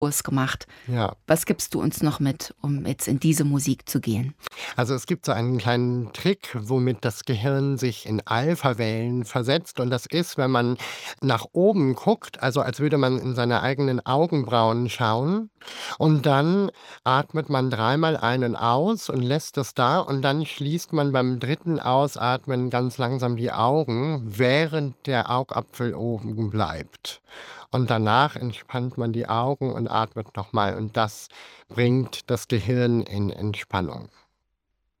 Kurs gemacht. Ja. Was gibst du uns noch mit, um jetzt in diese Musik zu gehen? Also es gibt so einen kleinen Trick, womit das Gehirn sich in Alphawellen versetzt. Und das ist, wenn man nach oben guckt, also als würde man in seine eigenen Augenbrauen schauen. Und dann atmet man dreimal ein und aus und lässt das da. Und dann schließt man beim dritten Ausatmen ganz langsam die Augen, während der Augapfel oben bleibt. Und danach entspannt man die Augen und atmet nochmal. Und das bringt das Gehirn in Entspannung.